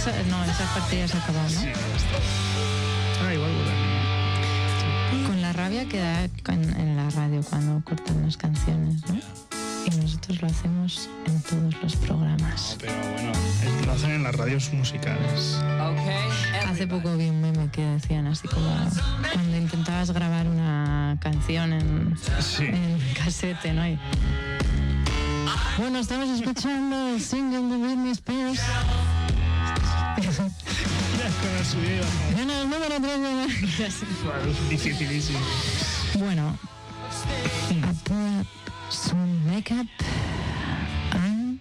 esa parte ya se ha acabado, ¿no? Sí, igual volveré. Con la rabia que da en la radio cuando cortan las canciones, ¿no? Y nosotros lo hacemos en todos los programas. No, pero bueno, lo hacen en las radios musicales. Hace poco vi un meme que decían así como cuando intentabas grabar una canción en casete, ¿no? Y, bueno, estamos escuchando el single de Britney Spears. Bueno, el número 3 Es dificilísimo. Bueno, apura su makeup and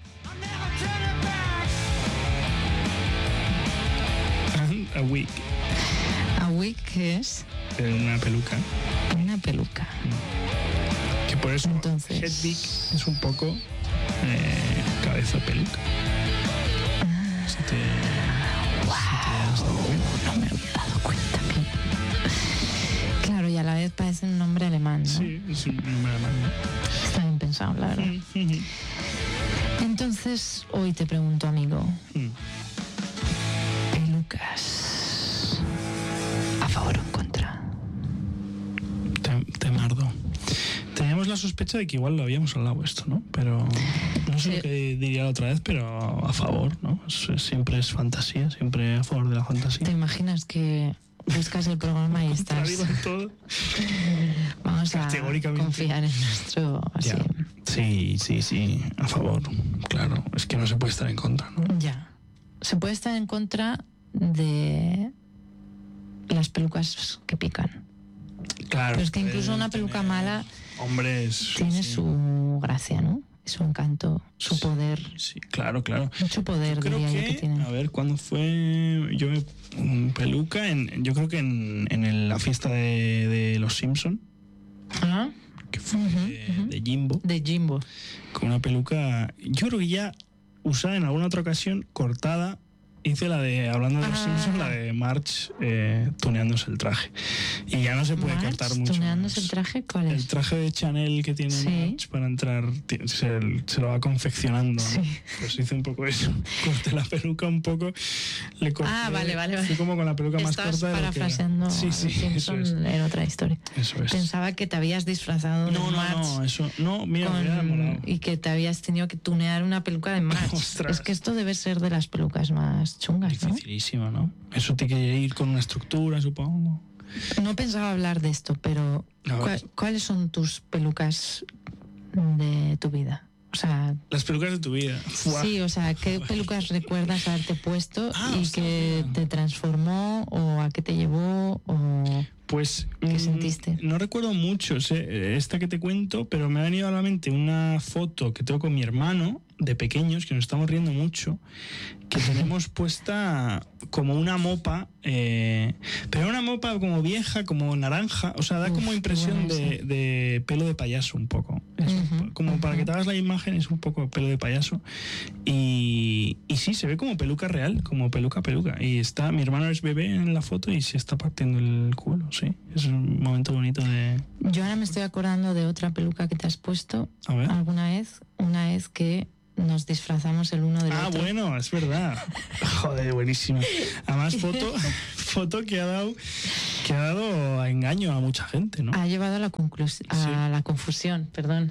A wig. a wig, ¿qué es? Una peluca. Una peluca. Que por eso Entonces, Hedwig es un poco cabeza peluca. Si te has dado cuenta. no me había dado cuenta bien. Claro, y a la vez parece un nombre alemán, ¿no? Sí, es un nombre alemán. Está bien pensado, la verdad. Entonces, hoy te pregunto, amigo, pelucas, ¿a favor o en contra? Te mardo. Teníamos la sospecha de que igual lo habíamos hablado esto, ¿no? Pero no sé lo que diría la otra vez, pero a favor, ¿no? Siempre es fantasía, siempre a favor de la fantasía. ¿Te imaginas que buscas el programa y estás... todo. Vamos a Categóricamente. confiar en nuestro... Así. Ya. Sí, a favor, claro. Es que no se puede estar en contra, ¿no? Ya. Se puede estar en contra de las pelucas que pican. Claro. Pero es que incluso una peluca mala tiene su gracia, ¿no? Su encanto, su poder. Sí, claro. Mucho poder, diría yo, que tiene. A ver, ¿cuándo fue? Yo peluca, yo creo que en la fiesta de los Simpson, ¿Ah? que fue de Jimbo. De Jimbo. Con una peluca, yo creo que ya usada en alguna otra ocasión, cortada. Hice la de, hablando de los Simpsons, la de Marge tuneándose el traje. Y ya no se puede cortar mucho. ¿Tuneándose más. el traje? ¿Cuál es? El traje de Chanel que tiene Marge para entrar, se lo va confeccionando, ¿no? Sí. Pues hice un poco eso. Corté la peluca un poco, le corté. Vale. Fui como con la peluca más corta de parafraseando lo que era. Sí, Simpson eso es. en otra historia. Eso es. Pensaba que te habías disfrazado de Marge. No, eso. No, mira, me hubiera molado. Y que te habías tenido que tunear una peluca de Marge. Ostras. Es que esto debe ser de las pelucas más chungas, ¿no? Dificilísimo, ¿no? Eso tiene que ir con una estructura, supongo. No pensaba hablar de esto, pero ¿cuáles son tus pelucas de tu vida? O sea, las pelucas de tu vida. Sí, o sea, ¿qué pelucas recuerdas haberte puesto y que te transformó o a qué te llevó o pues qué sentiste? No recuerdo mucho esta que te cuento, pero me ha venido a la mente una foto que tengo con mi hermano de pequeños, que nos estamos riendo mucho, que tenemos puesta como una mopa, pero una mopa como vieja, como naranja, o sea, da como impresión de pelo de payaso un poco. Como para que te hagas la imagen, es un poco pelo de payaso. Y sí, se ve como peluca real, como peluca. Y está, mi hermano es bebé en la foto y se está partiendo el culo, sí. Es un momento bonito de... Yo ahora me estoy acordando de otra peluca que te has puesto alguna vez, una vez que nos disfrazamos el uno del otro. Bueno, es verdad. Joder, buenísimo. Además, foto que ha dado a engaño a mucha gente, ¿no? Ha llevado a la confusión, perdón.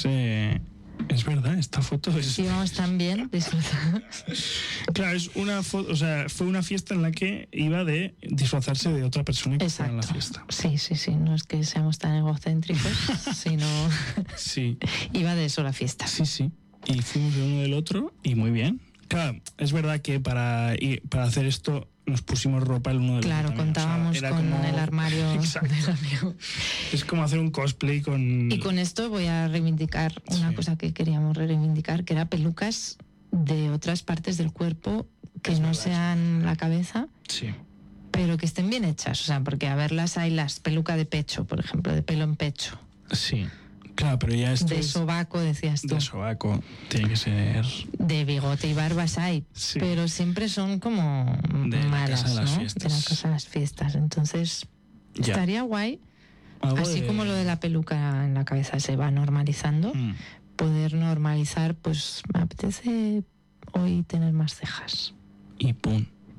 Es verdad, esta foto es... Íbamos tan bien disfrazados. Claro, es una foto, o sea, fue una fiesta en la que iba de disfrazarse de otra persona que estaba en la fiesta. Sí, no es que seamos tan egocéntricos, sino... Sí. Iba de eso la fiesta. Sí. Y fuimos de uno del otro y muy bien. Claro, es verdad que para hacer esto nos pusimos ropa el uno del otro. Claro, contábamos con el armario del amigo. Es como hacer un cosplay con... Y con esto voy a reivindicar una cosa que queríamos reivindicar, que era pelucas de otras partes del cuerpo que no sean la cabeza, pero que estén bien hechas. O sea, porque a verlas hay las peluca de pecho, por ejemplo, de pelo en pecho. Sí. Claro, pero ya esto de sobaco, decías tú. De sobaco, tiene que ser... De bigote y barbas hay, pero siempre son como de malas, la casa de las ¿no? fiestas. De la casa de las fiestas. Entonces, estaría guay, así como lo de la peluca en la cabeza se va normalizando, poder normalizar, pues me apetece hoy tener más cejas. Y pum.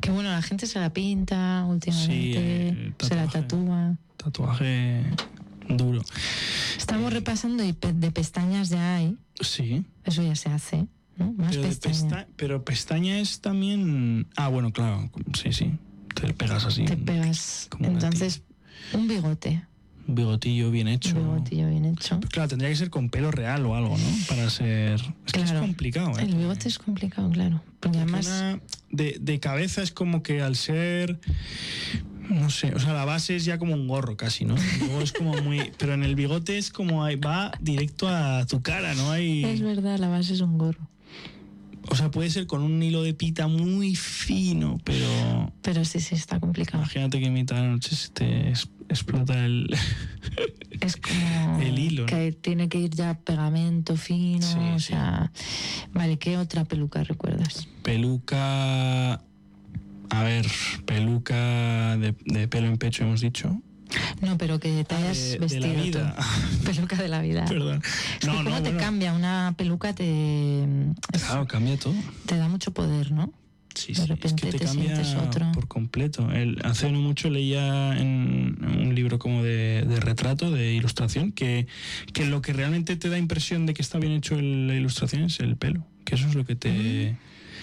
Que bueno, la gente se la pinta últimamente, se la tatúa. Tatuaje duro. Estamos repasando y de pestañas ya hay. Sí. Eso ya se hace, ¿no? Más pestaña. Pero pestaña es también... Ah, bueno, claro, sí. Te pegas así. Te pegas. Entonces, un bigote. Un bigotillo bien hecho. Pues claro, tendría que ser con pelo real o algo, ¿no? Para ser... Es que es complicado, ¿eh? El bigote es complicado, claro. Porque además... De cabeza es como que al ser... No sé, o sea, la base es ya como un gorro casi, ¿no? Luego es como muy... Pero en el bigote es como... Va directo a tu cara, ¿no? Es verdad, la base es un gorro. O sea, puede ser con un hilo de pita muy fino, pero... Pero sí, está complicado. Imagínate que en mitad de la noche se te explota el... Es como... el hilo, ¿no? Que tiene que ir ya pegamento fino, o sea... Vale, ¿qué otra peluca recuerdas? Peluca... A ver, peluca de pelo en pecho hemos dicho. No, pero que te hayas vestido. De la vida. Peluca de la vida. Perdón. ¿Cómo te cambia? Una peluca Claro, cambia todo. Te da mucho poder, ¿no? Sí, de repente es que te cambia otro. Por completo. Hace no mucho leía en un libro como de retrato, de ilustración, que lo que realmente te da impresión de que está bien hecho la ilustración es el pelo. Que eso es lo que te...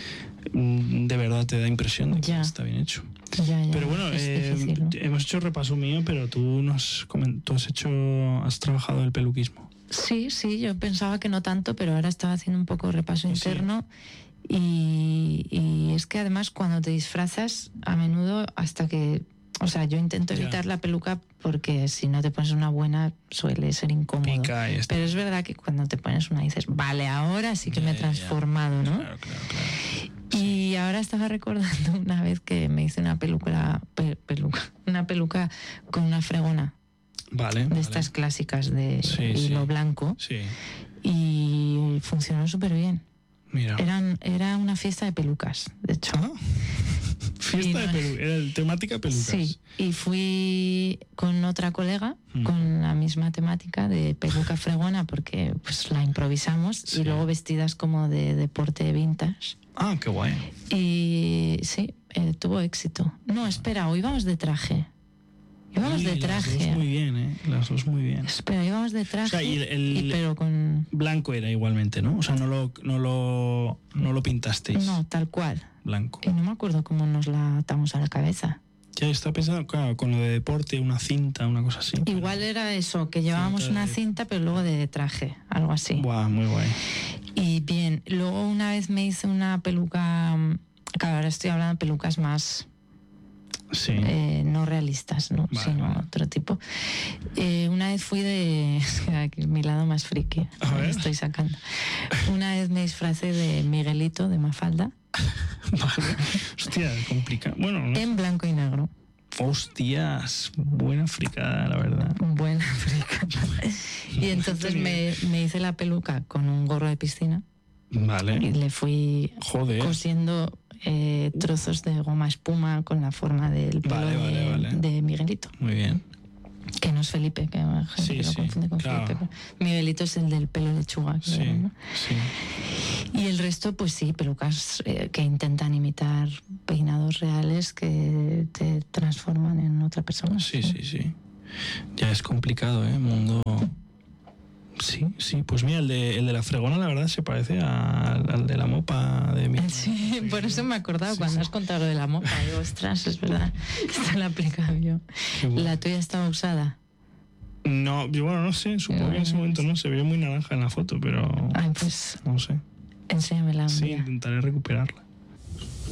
de verdad te da impresión de que está bien hecho. Ya, pero bueno, difícil, ¿no? Hemos hecho repaso mío, pero tú has trabajado el peluquismo. Sí, yo pensaba que no tanto, pero ahora estaba haciendo un poco repaso interno y es que además cuando te disfrazas a menudo hasta que... O sea, yo intento evitar la peluca porque si no te pones una buena suele ser incómodo. Pero es verdad que cuando te pones una dices, vale, ahora sí que me he transformado, ¿no? Claro. Y ahora estaba recordando una vez que me hice una peluca con una fregona. De estas clásicas de hilo blanco. Sí. Y funcionó súper bien. Mira. Era una fiesta de pelucas, de hecho. Fiesta de pelucas, era temática pelucas. Sí, y fui con otra colega con la misma temática de peluca fregona porque pues la improvisamos y luego vestidas como de deporte vintage. Ah, qué guay. Y sí, tuvo éxito. No, espera, hoy íbamos de traje. Íbamos de traje. Las dos muy bien, ¿eh? Las dos muy bien. Espera, íbamos de traje, o sea, pero con... Blanco era igualmente, ¿no? O sea, no lo pintasteis. No, tal cual. Blanco. Y no me acuerdo cómo nos la atamos a la cabeza. Ya está pensando, claro, con lo de deporte, una cinta, una cosa así. Igual era eso, que llevábamos una cinta, pero luego de traje, algo así. Guau, muy guay. Y bien, luego una vez me hice una peluca, claro, ahora estoy hablando de pelucas más... Sí. No realistas, ¿no? Sino otro tipo. Una vez fui de... Aquí, mi lado más friki. Estoy sacando. Una vez me disfracé de Miguelito, de Mafalda. Vale. Hostia, complicado. Bueno, no. En blanco y negro. Hostias, buena fricada, la verdad. Buena fricada. Y entonces me hice la peluca con un gorro de piscina. Vale. Y le fui cosiendo trozos de goma espuma con la forma del pelo de Miguelito. Muy bien. Que no es Felipe, que la gente lo confunde con Felipe. Miguelito es el del pelo lechuga. ¿no? Y el resto, pues sí, pelucas que intentan imitar peinados reales que te transforman en otra persona. Sí. Ya es complicado, ¿eh? Mundo... Sí, pues mira, el de la fregona la verdad se parece al de la mopa de mi... Sí, por eso me he acordado cuando has contado lo de la mopa. Digo, ostras, es verdad, esta la he aplicado yo. Bueno. ¿La tuya estaba usada? No, no sé, supongo que en ese momento no, se veía muy naranja en la foto, pero... Ay, pues... No sé. Enséñamela. Sí, intentaré recuperarla.